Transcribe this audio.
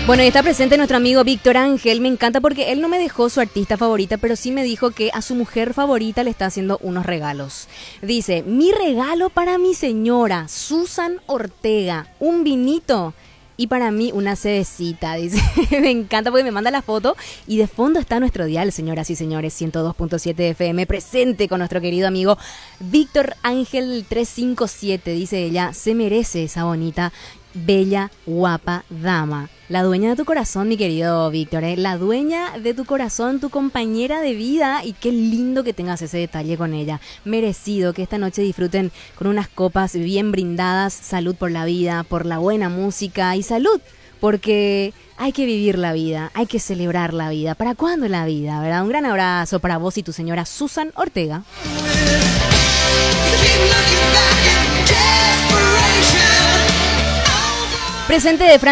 Bueno, y está presente nuestro amigo Víctor Ángel. Me encanta porque él no me dejó su artista favorita, pero sí me dijo que a su mujer favorita le está haciendo unos regalos. Dice, mi regalo para mi señora, Susan Ortega, un vinito. Y para mí una cervecita, dice. Me encanta porque me manda la foto y de fondo está nuestro dial, señoras y señores, 102.7 FM, presente con nuestro querido amigo Víctor Ángel 357, dice ella, se merece esa bonita, bella, guapa dama. La dueña de tu corazón, mi querido Víctor, la dueña de tu corazón, tu compañera de vida, y qué lindo que tengas ese detalle con ella. Merecido que esta noche disfruten con unas copas bien brindadas, salud por la vida, por la buena música y salud, porque hay que vivir la vida, hay que celebrar la vida. ¿Para cuándo la vida, verdad? Un gran abrazo para vos y tu señora Susan Ortega. Presente de Francia.